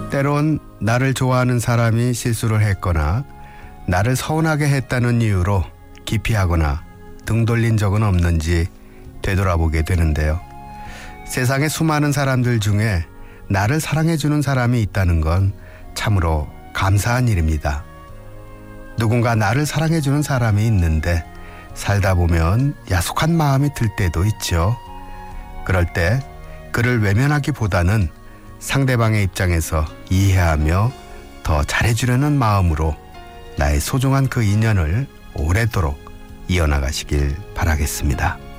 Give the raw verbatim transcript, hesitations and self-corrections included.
때론 나를 좋아하는 사람이 실수를 했거나 나를 서운하게 했다는 이유로 기피하거나 등 돌린 적은 없는지 되돌아보게 되는데요. 세상에 수많은 사람들 중에 나를 사랑해주는 사람이 있다는 건 참으로 감사한 일입니다. 누군가 나를 사랑해주는 사람이 있는데 살다 보면 야속한 마음이 들 때도 있죠. 그럴 때 그를 외면하기보다는 상대방의 입장에서 이해하며 더 잘해주려는 마음으로 나의 소중한 그 인연을 오래도록 이어나가시길 바라겠습니다.